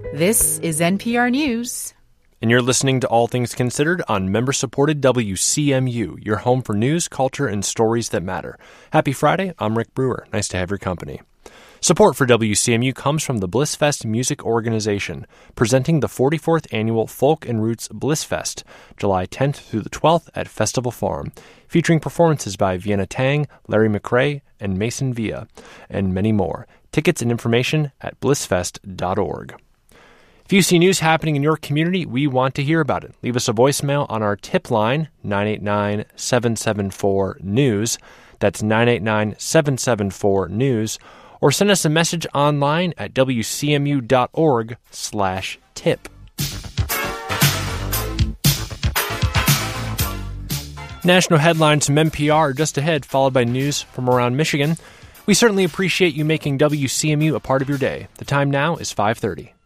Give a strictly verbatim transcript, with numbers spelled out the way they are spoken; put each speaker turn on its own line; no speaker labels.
This is N P R News.
And you're listening to All Things Considered on member-supported W C M U, your home for news, culture, and stories that matter. Happy Friday, I'm Rick Brewer. Nice to have your company. Support for W C M U comes from the Blissfest Music Organization, presenting the forty-fourth Annual Folk and Roots Blissfest, July tenth through the twelfth at Festival Farm, featuring performances by Vienna Tang, Larry McRae, and Mason Villa, and many more. Tickets and information at blissfest dot org. If you see news happening in your community, we want to hear about it. Leave us a voicemail on our tip line, nine eight nine, seven seven four, news. That's nine eight nine, seven seven four, news. Or send us a message online at w c m u dot org slash tip. National headlines from N P R are just ahead, followed by news from around Michigan. We certainly appreciate you making W C M U a part of your day. The time now is five thirty.